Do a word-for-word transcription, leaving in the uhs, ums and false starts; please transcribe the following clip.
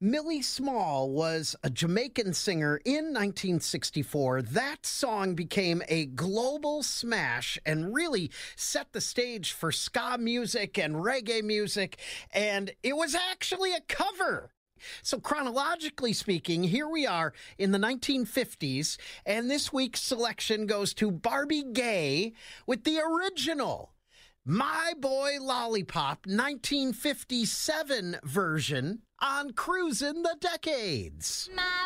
Millie Small was a Jamaican singer in nineteen sixty-four. That song became a global smash and really set the stage for ska music and reggae music, and it was actually a cover. So chronologically speaking, here we are in the nineteen fifties, and this week's selection goes to Barbie Gay with the original My Boy Lollipop nineteen fifty-seven version on Cruisin' the Decades. My